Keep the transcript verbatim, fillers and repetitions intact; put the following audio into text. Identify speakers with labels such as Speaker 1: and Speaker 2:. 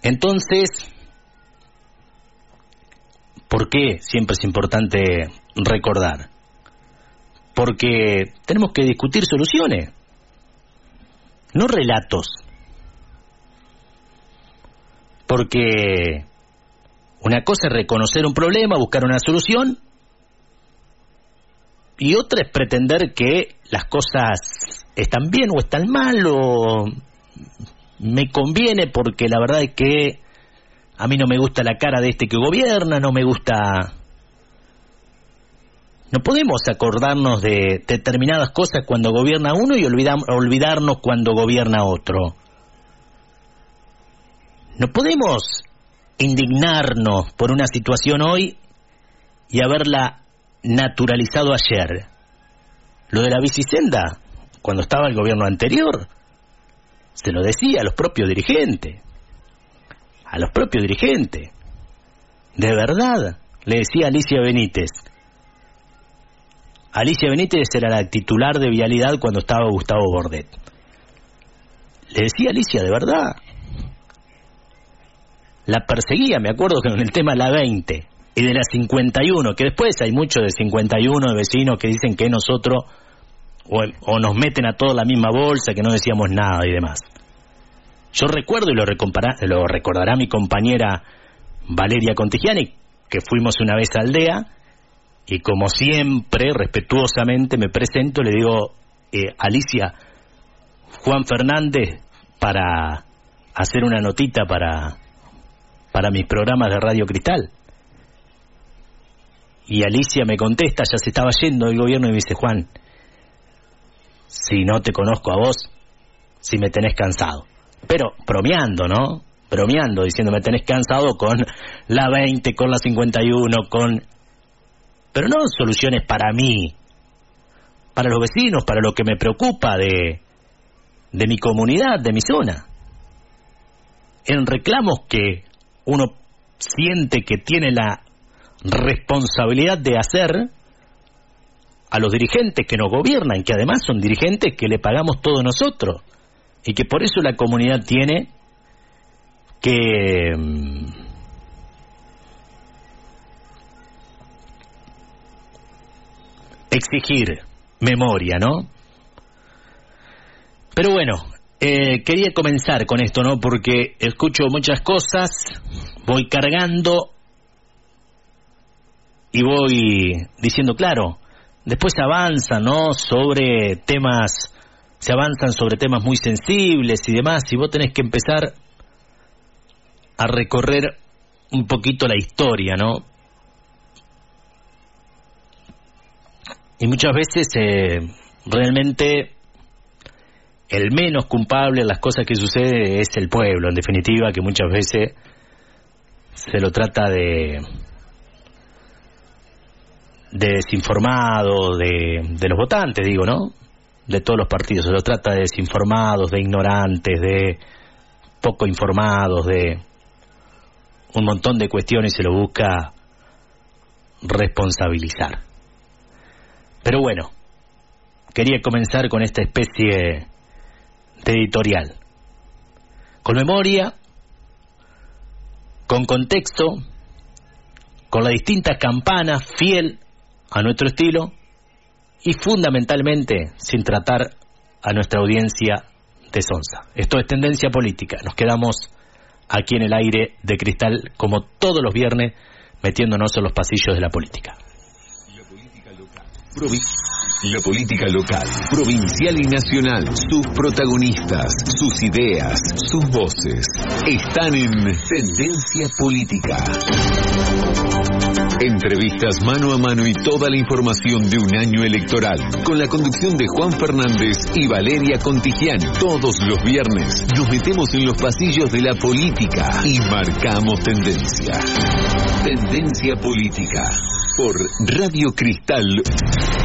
Speaker 1: Entonces, ¿por qué siempre es importante recordar? Porque tenemos que discutir soluciones, no relatos. Porque una cosa es reconocer un problema, buscar una solución, y otra es pretender que las cosas están bien o están mal, o me conviene porque la verdad es que a mí no me gusta la cara de este que gobierna, no me gusta... No podemos acordarnos de determinadas cosas cuando gobierna uno y olvidam- olvidarnos cuando gobierna otro. No podemos indignarnos por una situación hoy y haberla naturalizado ayer. Lo de la bicisenda, cuando estaba el gobierno anterior, se lo decía a los propios dirigentes. A los propios dirigentes. De verdad, le decía Alicia Benítez. Alicia Benítez era la titular de Vialidad cuando estaba Gustavo Bordet. Le decía Alicia, de verdad. La perseguía, me acuerdo que en el tema de la veinte y de la cincuenta y uno, que después hay muchos de cincuenta y uno de vecinos que dicen que nosotros o, o nos meten a toda la misma bolsa, que no decíamos nada y demás. Yo recuerdo, y lo, lo recordará mi compañera Valeria Contigiani, que fuimos una vez a Aldea, y como siempre, respetuosamente me presento, le digo, eh, Alicia, Juan Fernández, para hacer una notita para, para mis programas de Radio Cristal. Y Alicia me contesta, ya se estaba yendo del gobierno, y me dice, Juan, si no te conozco a vos, si me tenés cansado. Pero bromeando, ¿no? Bromeando, diciendo, me tenés cansado con la veinte, con la cincuenta y uno, con... Pero no soluciones para mí, para los vecinos, para lo que me preocupa de, de mi comunidad, de mi zona. En reclamos que uno siente que tiene la responsabilidad de hacer a los dirigentes que nos gobiernan, que además son dirigentes que le pagamos todos nosotros, y que por eso la comunidad tiene que... exigir memoria, ¿no? Pero bueno, eh, quería comenzar con esto, ¿no? Porque escucho muchas cosas, voy cargando y voy diciendo, claro, después avanzan, ¿no? Sobre temas, se avanzan sobre temas muy sensibles y demás, y vos tenés que empezar a recorrer un poquito la historia, ¿no? Y muchas veces eh, realmente el menos culpable de las cosas que sucede es el pueblo, en definitiva, que muchas veces se lo trata de de desinformado, de, de los votantes, digo, ¿no? De todos los partidos, se lo trata de desinformados, de ignorantes, de poco informados, de un montón de cuestiones, se lo busca responsabilizar. Pero bueno, quería comenzar con esta especie de editorial. Con memoria, con contexto, con las distintas campanas, fiel a nuestro estilo, y fundamentalmente sin tratar a nuestra audiencia de sonsa. Esto es Tendencia Política. Nos quedamos aquí en el aire de Cristal, como todos los viernes, metiéndonos en los pasillos de la política.
Speaker 2: Provi- La política local, provincial y nacional, sus protagonistas, sus ideas, sus voces, están en Tendencia Política. Entrevistas mano a mano y toda la información de un año electoral, con la conducción de Juan Fernández y Valeria Contigiani. Todos los viernes nos metemos en los pasillos de la política y marcamos tendencia. Tendencia Política por Radio Cristal